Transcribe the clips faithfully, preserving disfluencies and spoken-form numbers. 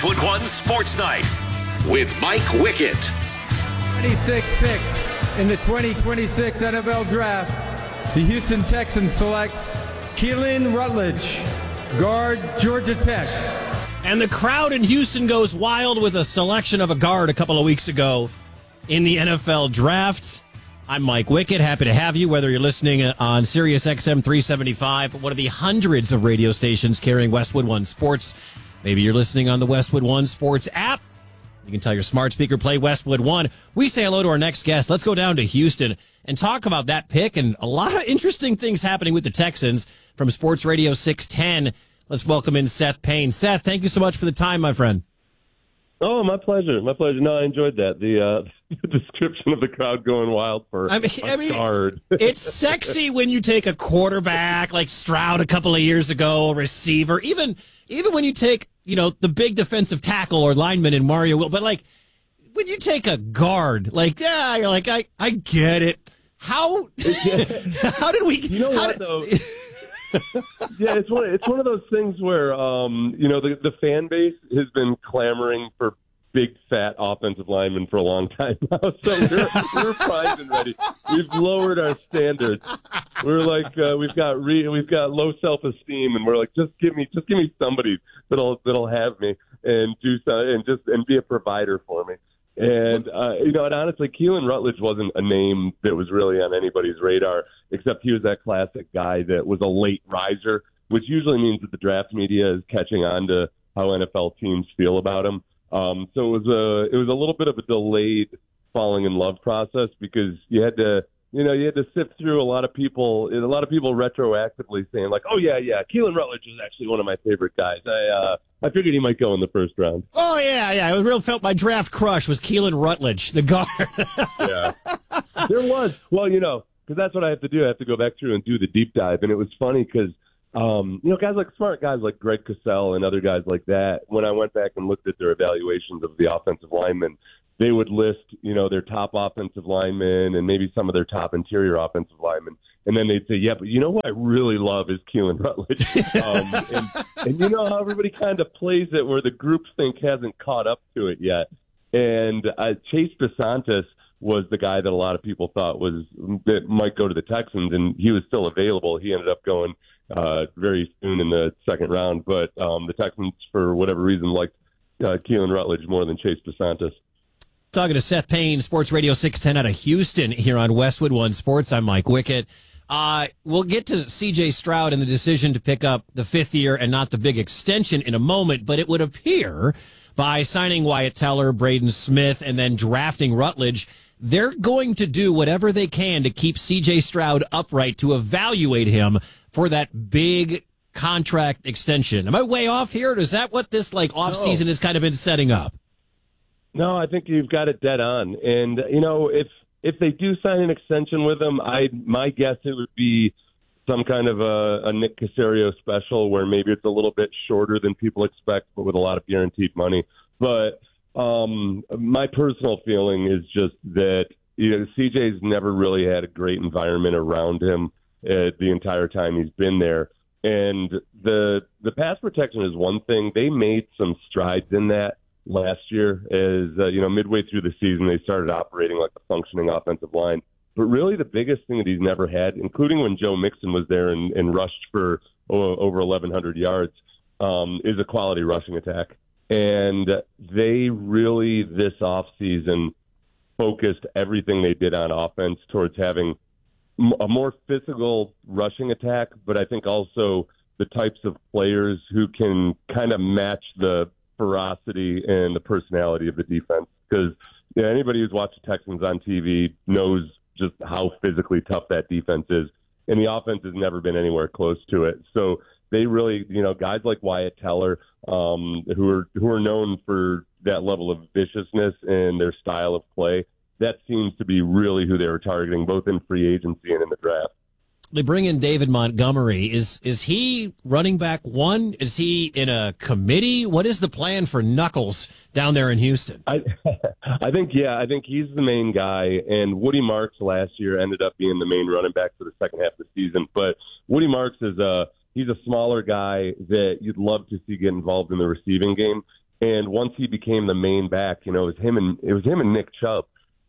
Westwood One Sports Night with Mike Wickett. twenty-sixth pick in the twenty twenty-six N F L Draft, the Houston Texans select Keelan Rutledge, guard, Georgia Tech. And the crowd in Houston goes wild with a selection of a guard a couple of weeks ago in the N F L Draft. I'm Mike Wickett. Happy to have you, whether you're listening on Sirius X M three seventy-five, one of the hundreds of radio stations carrying Westwood One Sports. Maybe you're listening on the Westwood One Sports app. You can tell your smart speaker, play Westwood One. We say hello to our next guest. Let's go down to Houston and talk about that pick and a lot of interesting things happening with the Texans from Sports Radio six ten. Let's welcome in Seth Payne. Seth, thank you so much for the time, my friend. Oh, my pleasure. My pleasure. No, I enjoyed that. The, uh, the description of the crowd going wild for I mean, a I mean, guard. It's sexy when you take a quarterback like Stroud a couple of years ago, a receiver, even even when you take, you know, the big defensive tackle or lineman in Mario Will. But, like, when you take a guard, like, yeah, you're like, I, I get it. How, how did we... You know how what, did, though? yeah, it's one. It's one of those things where, um, you know, the the fan base has been clamoring for big, fat offensive linemen for a long time now. So we're we're primed and ready. We've lowered our standards. We're like, uh, we've got re, we've got low self esteem, and we're like, just give me, just give me somebody that'll that'll have me and do so, and just and be a provider for me. And, uh, you know, and honestly, Keelan Rutledge wasn't a name that was really on anybody's radar, except he was that classic guy that was a late riser, which usually means that the draft media is catching on to how N F L teams feel about him. Um, so it was a, it was a little bit of a delayed falling in love process because you had to, you know, you had to sift through a lot of people, a lot of people retroactively saying like, oh yeah, yeah, Keelan Rutledge is actually one of my favorite guys. I, uh, I figured he might go in the first round. Oh, yeah, yeah. I real felt my draft crush was Keelan Rutledge, the guard. Yeah. There was. Well, you know, because that's what I have to do. I have to go back through and do the deep dive. And it was funny because, um, you know, guys like smart guys like Greg Cosell and other guys like that, when I went back and looked at their evaluations of the offensive linemen, they would list, you know, their top offensive linemen and maybe some of their top interior offensive linemen. And then they'd say, yeah, but you know what I really love is Keelan Rutledge. um, and, and you know how everybody kind of plays it where the groupthink hasn't caught up to it yet. And uh, Chase DeSantis was the guy that a lot of people thought was that might go to the Texans, and he was still available. He ended up going uh, very soon in the second round. But um, the Texans, for whatever reason, liked uh, Keelan Rutledge more than Chase DeSantis. Talking to Seth Payne, Sports Radio six ten out of Houston here on Westwood One Sports. I'm Mike Wickett. Uh, we'll get to C J Stroud and the decision to pick up the fifth year and not the big extension in a moment, but it would appear by signing Wyatt Teller, Braden Smith, and then drafting Rutledge, they're going to do whatever they can to keep C J Stroud upright to evaluate him for that big contract extension. Am I way off here, or is that what this like offseason No. has kind of been setting up? No, I think you've got it dead on. And, you know, if if they do sign an extension with him, I my guess it would be some kind of a, a Nick Caserio special where maybe it's a little bit shorter than people expect, but with a lot of guaranteed money. But um, my personal feeling is just that, you know, C J's never really had a great environment around him uh, the entire time he's been there. And the the pass protection is one thing. They made some strides in that last year. As uh, you know, midway through the season, they started operating like a functioning offensive line. But really the biggest thing that he's never had, including when Joe Mixon was there and, and rushed for oh, over eleven hundred yards, um, is a quality rushing attack. And they really, this offseason, focused everything they did on offense towards having a more physical rushing attack, but I think also the types of players who can kind of match the ferocity and the personality of the defense. Because you know, anybody who's watched the Texans on T V knows just how physically tough that defense is, and the offense has never been anywhere close to it. So they really, you know, guys like Wyatt Teller, um, who are who are known for that level of viciousness in their style of play, that seems to be really who they were targeting, both in free agency and in the draft. They bring in David Montgomery. Is is he running back one? Is he in a committee? What is the plan for Knuckles down there in Houston? I I think, yeah, I think he's the main guy. And Woody Marks last year ended up being the main running back for the second half of the season. But Woody Marks is a he's a smaller guy that you'd love to see get involved in the receiving game. And once he became the main back, you know, it was him and it was him and Nick Chubb,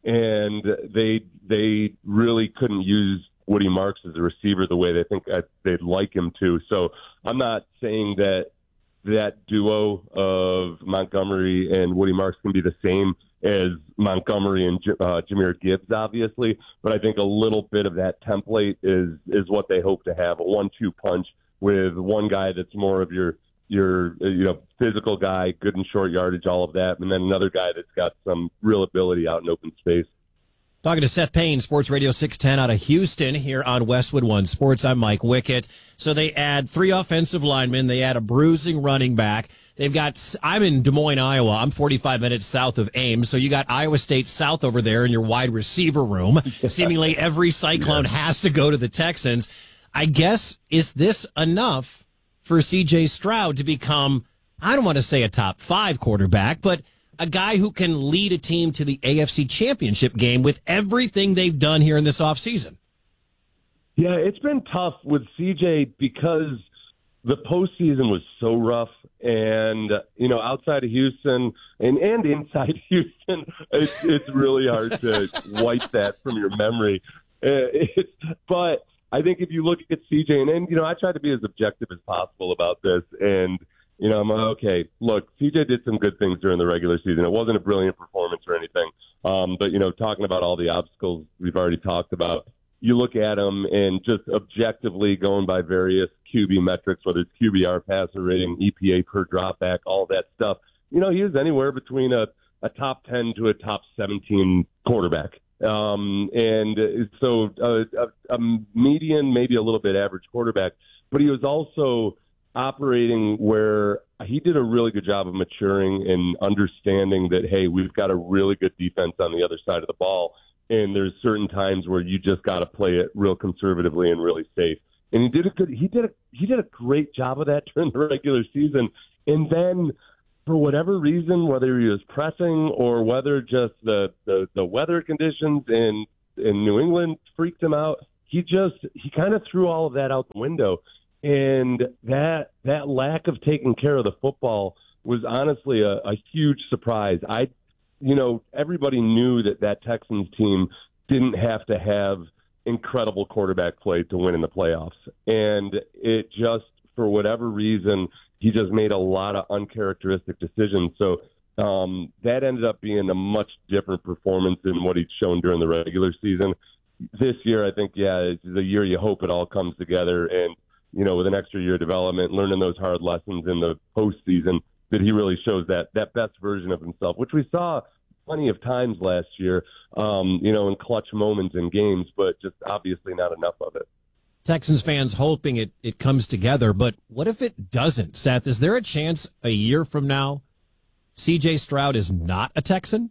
and they they really couldn't use Woody Marks as a receiver the way they think they'd like him to. So I'm not saying that that duo of Montgomery and Woody Marks can be the same as Montgomery and uh, Jahmyr Gibbs, obviously, but I think a little bit of that template is is what they hope to have, a one two punch with one guy that's more of your your you know physical guy, good in short yardage, all of that, and then another guy that's got some real ability out in open space. Talking to Seth Payne, Sports Radio six ten out of Houston here on Westwood One Sports. I'm Mike Wickett. So they add three offensive linemen. They add a bruising running back. They've got, I'm in Des Moines, Iowa. I'm forty-five minutes south of Ames. So you got Iowa State South over there in your wide receiver room. Yeah. Seemingly every Cyclone yeah. has to go to the Texans. I guess, is this enough for C J Stroud to become, I don't want to say a top five quarterback, but a guy who can lead a team to the A F C Championship game with everything they've done here in this offseason? Yeah, it's been tough with C J because the postseason was so rough. And, you know, outside of Houston and, and inside Houston, it's, it's really hard to wipe that from your memory. Uh, it's, but I think if you look at C J, and, and, you know, I try to be as objective as possible about this. And, you know, I'm okay. Look, C J did some good things during the regular season. It wasn't a brilliant performance or anything. Um, but, you know, talking about all the obstacles we've already talked about, you look at him and just objectively going by various Q B metrics, whether it's Q B R, passer rating, E P A per dropback, all that stuff. You know, he was anywhere between a, a top ten to a top seventeen quarterback. Um, and so a, a, a median, maybe a little bit average quarterback. But he was also operating where he did a really good job of maturing and understanding that, hey, we've got a really good defense on the other side of the ball. And there's certain times where you just got to play it real conservatively and really safe. And he did a good, he did a, he did a great job of that during the regular season. And then for whatever reason, whether he was pressing or whether just the, the, the weather conditions in, in New England freaked him out, he just, he kind of threw all of that out the window. And that, that lack of taking care of the football was honestly a, a huge surprise. I, you know, everybody knew that that Texans team didn't have to have incredible quarterback play to win in the playoffs. And it just, for whatever reason, he just made a lot of uncharacteristic decisions. So um, that ended up being a much different performance than what he'd shown during the regular season. This year, I think, yeah, it's the year you hope it all comes together. And, you know, with an extra year of development, learning those hard lessons in the postseason, that he really shows that that best version of himself, which we saw plenty of times last year, um, you know, in clutch moments in games, but just obviously not enough of it. Texans fans hoping it, it comes together, but what if it doesn't, Seth? Is there a chance a year from now C J Stroud is not a Texan?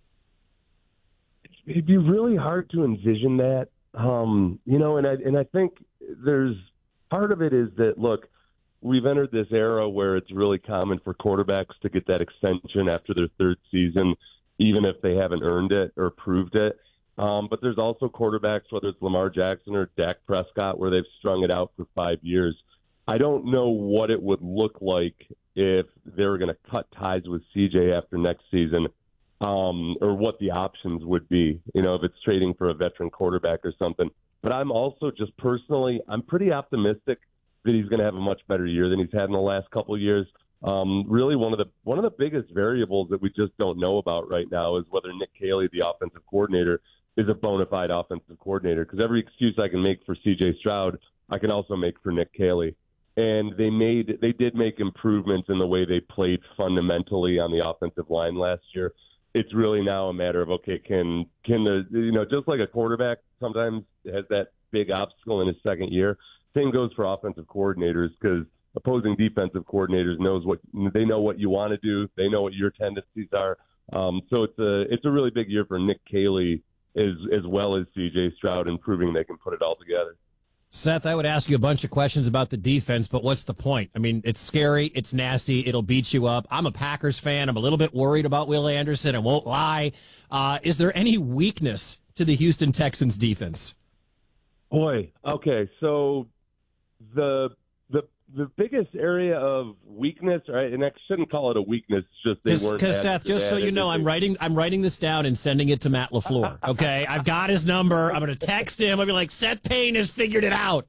It'd be really hard to envision that, um, you know, and I, and I think there's part of it is that, look, we've entered this era where it's really common for quarterbacks to get that extension after their third season, even if they haven't earned it or proved it. Um, but there's also quarterbacks, whether it's Lamar Jackson or Dak Prescott, where they've strung it out for five years. I don't know what it would look like if they were going to cut ties with C J after next season, um, or what the options would be, you know, if it's trading for a veteran quarterback or something. But I'm also just personally, I'm pretty optimistic that he's going to have a much better year than he's had in the last couple of years. Um, really, one of the one of the biggest variables that we just don't know about right now is whether Nick Caley, the offensive coordinator, is a bona fide offensive coordinator. Because every excuse I can make for C J Stroud, I can also make for Nick Caley. And they made they did make improvements in the way they played fundamentally on the offensive line last year. It's really now a matter of, okay, can can the you know just like a quarterback sometimes has that big obstacle in his second year. Same goes for offensive coordinators, because opposing defensive coordinators knows what they know what you want to do. They know what your tendencies are. Um, so it's a it's a really big year for Nick Caley as as well as C J Stroud in proving they can put it all together. Seth, I would ask you a bunch of questions about the defense, but what's the point? I mean, it's scary, it's nasty, it'll beat you up. I'm a Packers fan. I'm a little bit worried about Will Anderson. I won't lie. Uh, is there any weakness to the Houston Texans defense? Boy, okay, so the the the biggest area of weakness, right? And I shouldn't call it a weakness. It's just they weren't. Because Seth, just so you know, I'm writing. I'm writing this down and sending it to Matt LaFleur. Okay, I've got his number. I'm going to text him. I'll be like, Seth Payne has figured it out.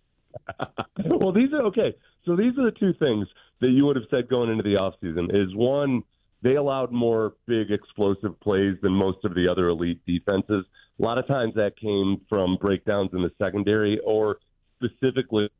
Well, these are okay. So these are the two things that you would have said going into the offseason. Is one, they allowed more big explosive plays than most of the other elite defenses. A lot of times that came from breakdowns in the secondary, or specifically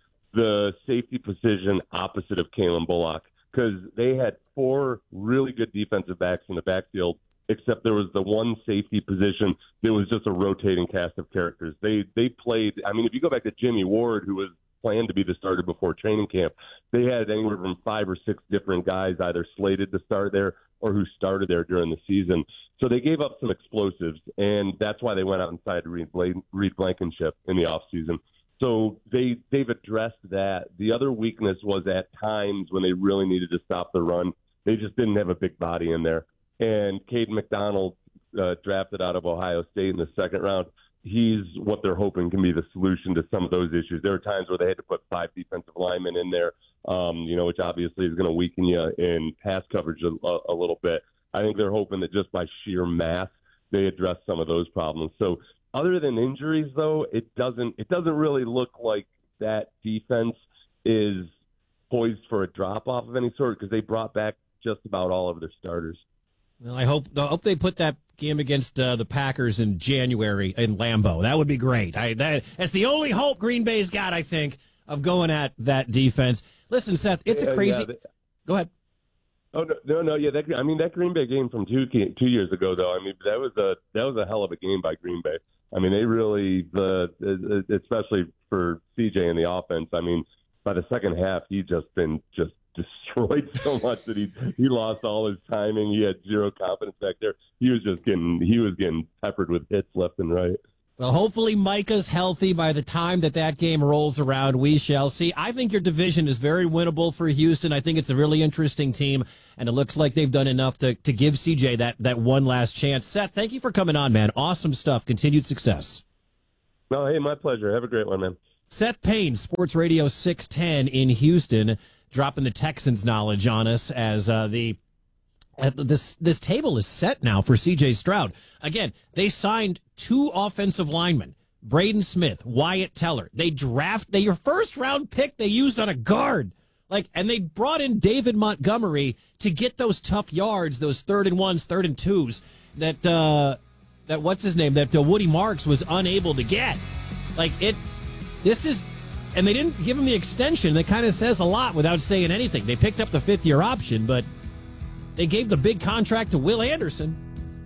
the safety position opposite of Kalen Bullock, because they had four really good defensive backs in the backfield, except there was the one safety position that was just a rotating cast of characters. They they played, I mean, if you go back to Jimmy Ward, who was planned to be the starter before training camp, they had anywhere from five or six different guys either slated to start there or who started there during the season. So they gave up some explosives, and that's why they went out and signed Reed, Bla- Reed Blankenship in the offseason. So they, they've addressed that. The other weakness was at times when they really needed to stop the run, they just didn't have a big body in there. And Caden McDonald, uh, drafted out of Ohio State in the second round, he's what they're hoping can be the solution to some of those issues. There are times where they had to put five defensive linemen in there, um, you know, which obviously is going to weaken you in pass coverage a, a little bit. I think they're hoping that just by sheer mass, they address some of those problems. So other than injuries, though, it doesn't it doesn't really look like that defense is poised for a drop-off of any sort, because they brought back just about all of their starters. Well, I hope I hope they put that game against uh, the Packers in January in Lambeau. That would be great. I, that, that's the only hope Green Bay's got, I think, of going at that defense. Listen, Seth, it's a crazy. Yeah, they, Go ahead. Oh no, no, no yeah. That, I mean, that Green Bay game from two two years ago, though. I mean, that was a that was a hell of a game by Green Bay. I mean, they really, the especially for C J in the offense. I mean, by the second half, he just been just destroyed so much that he he lost all his timing. He had zero confidence back there. He was just getting he was getting peppered with hits left and right. Well, hopefully Micah's healthy by the time that that game rolls around. We shall see. I think your division is very winnable for Houston. I think it's a really interesting team, and it looks like they've done enough to, to give C J that, that one last chance. Seth, thank you for coming on, man. Awesome stuff. Continued success. No, hey, my pleasure. Have a great one, man. Seth Payne, Sports Radio six ten in Houston, dropping the Texans knowledge on us as uh, the uh, this this table is set now for C J Stroud. Again, they signed two offensive linemen, Braden Smith, Wyatt Teller. They draft they your first round pick they used on a guard. Like, and they brought in David Montgomery to get those tough yards, those third and ones, third and twos that uh, that what's his name that uh, Woody Marks was unable to get. Like it, this is. And they didn't give him the extension. That kind of says a lot without saying anything. They picked up the fifth-year option, but they gave the big contract to Will Anderson.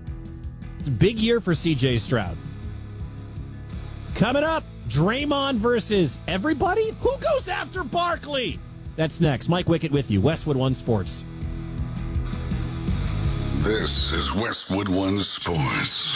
It's a big year for C J Stroud. Coming up, Draymond versus everybody? Who goes after Barkley? That's next. Mike Wickett with you, Westwood One Sports. This is Westwood One Sports.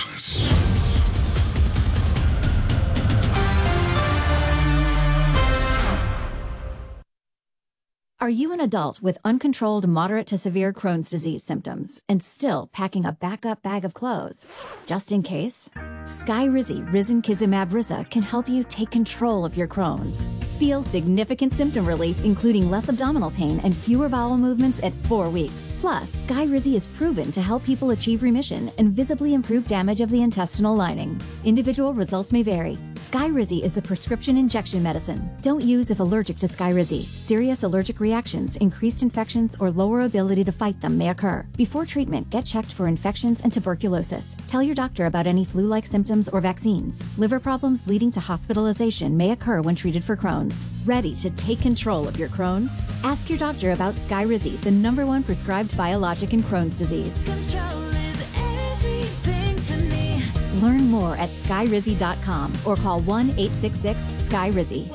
Are you an adult with uncontrolled moderate to severe Crohn's disease symptoms and still packing a backup bag of clothes? Just in case? Skyrizi Risankizumab Riza can help you take control of your Crohn's. Feel significant symptom relief, including less abdominal pain and fewer bowel movements at four weeks. Plus, Skyrizi is proven to help people achieve remission and visibly improve damage of the intestinal lining. Individual results may vary. Skyrizi is a prescription injection medicine. Don't use if allergic to Skyrizi. Serious allergic reactions, increased infections, or lower ability to fight them may occur. Before treatment, get checked for infections and tuberculosis. Tell your doctor about any flu-like symptoms or vaccines. Liver problems leading to hospitalization may occur when treated for Crohn's. Ready to take control of your Crohn's? Ask your doctor about Skyrizi, the number one prescribed biologic in Crohn's disease. Control is everything to me. Learn more at skyrizi dot com or call one eight six six Skyrizi.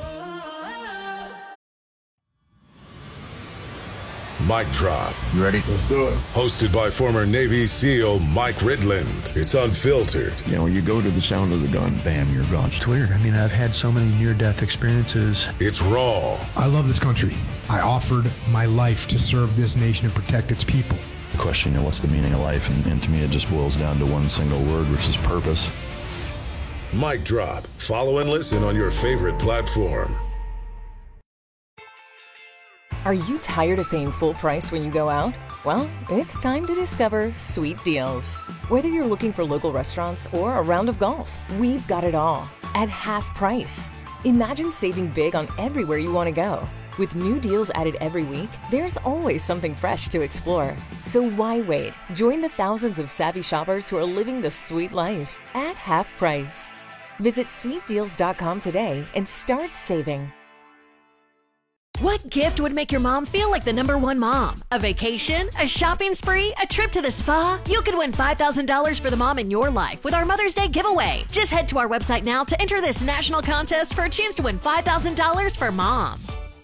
Mic Drop. You ready? Let's do it. Hosted by former Navy SEAL Mike Ridland. It's unfiltered. You know, you go to the sound of the gun, bam, you're gone. It's weird. I mean, I've had so many near-death experiences. It's raw. I love this country. I offered my life to serve this nation and protect its people. The question, you know, what's the meaning of life? And, and to me, it just boils down to one single word, which is purpose. Mic Drop. Follow and listen on your favorite platform. Are you tired of paying full price when you go out? Well, it's time to discover Sweet Deals. Whether you're looking for local restaurants or a round of golf, we've got it all at half price. Imagine saving big on everywhere you want to go. With new deals added every week, there's always something fresh to explore. So why wait? Join the thousands of savvy shoppers who are living the sweet life at half price. Visit sweet deals dot com today and start saving. What gift would make your mom feel like the number one mom? A vacation? A shopping spree? A trip to the spa? You could win five thousand dollars for the mom in your life with our Mother's Day giveaway. Just head to our website now to enter this national contest for a chance to win five thousand dollars for mom.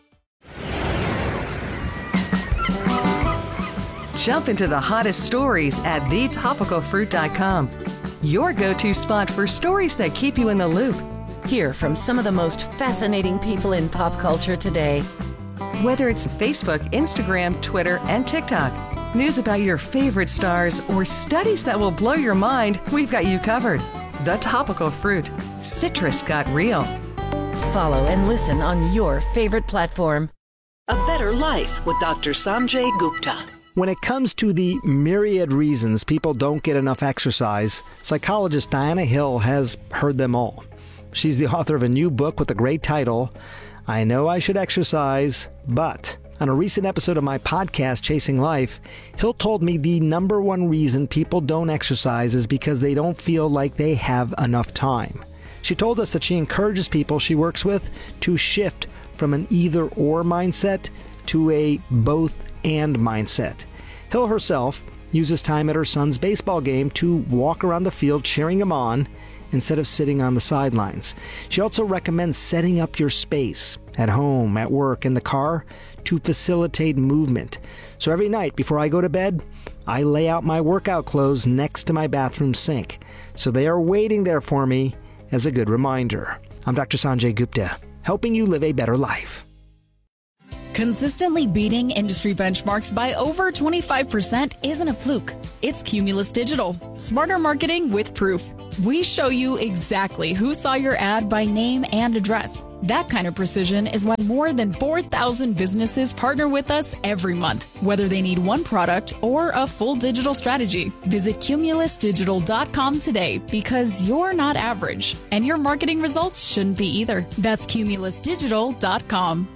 Jump into the hottest stories at the topical fruit dot com. Your go-to spot for stories that keep you in the loop. Hear from some of the most fascinating people in pop culture today. Whether it's Facebook, Instagram, Twitter, and TikTok, news about your favorite stars, or studies that will blow your mind, we've got you covered. The Topical Fruit. Citrus got real. Follow and listen on your favorite platform. A Better Life with Doctor Sanjay Gupta. When it comes to the myriad reasons people don't get enough exercise, psychologist Diana Hill has heard them all. She's the author of a new book with the great title, I Know I Should Exercise, But. On a recent episode of my podcast, Chasing Life, Hill told me the number one reason people don't exercise is because they don't feel like they have enough time. She told us that she encourages people she works with to shift from an either-or mindset to a both-and mindset. Hill herself uses time at her son's baseball game to walk around the field cheering him on instead of sitting on the sidelines. She also recommends setting up your space at home, at work, in the car to facilitate movement. So every night before I go to bed, I lay out my workout clothes next to my bathroom sink. So they are waiting there for me as a good reminder. I'm Doctor Sanjay Gupta, helping you live a better life. Consistently beating industry benchmarks by over twenty-five percent isn't a fluke. It's Cumulus Digital. Smarter marketing with proof. We show you exactly who saw your ad by name and address. That kind of precision is why more than four thousand businesses partner with us every month, whether they need one product or a full digital strategy. Visit cumulus digital dot com today because you're not average, and your marketing results shouldn't be either. That's cumulus digital dot com.